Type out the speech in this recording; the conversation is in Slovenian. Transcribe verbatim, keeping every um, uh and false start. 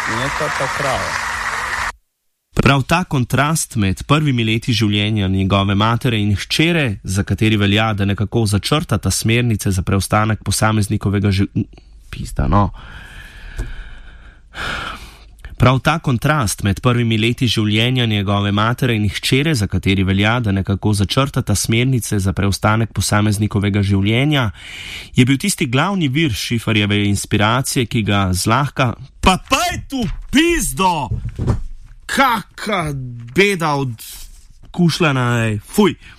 Neka ta krava. Prav ta kontrast med prvimi leti življenja njegove matere in hčere, za kateri velja, da nekako začrtata smernice za preostanek posameznikovega življenja. Pizda, no. Prav ta kontrast med prvimi leti življenja njegove matere in hčere, za kateri velja, da nekako začrtata smernice za preostanek posameznikovega življenja, je bil tisti glavni vir Schifferjeve inspiracije, ki ga zlahka... Pa paj tu pizdo! Kaka beda od kušljana, ej, fuj!